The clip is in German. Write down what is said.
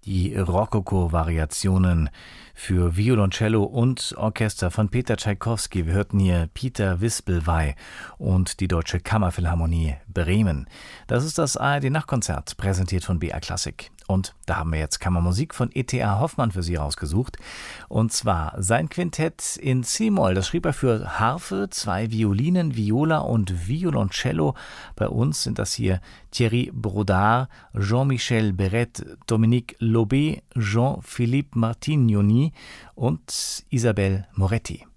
Die Rokoko-Variationen für Violoncello und Orchester von Peter Tschaikowski. Wir hörten hier Peter Wispelwey und die Deutsche Kammerphilharmonie Bremen. Das ist das ARD-Nachtkonzert, präsentiert von BR Klassik. Und da haben wir jetzt Kammermusik von E.T.A. Hoffmann für Sie rausgesucht. Und zwar sein Quintett in C-Moll. Das schrieb er für Harfe, 2 Violinen, Viola und Violoncello. Bei uns sind das hier Thierry Brodard, Jean-Michel Beret, Dominique Lobé, Jean-Philippe Martignoni und Isabelle Moretti.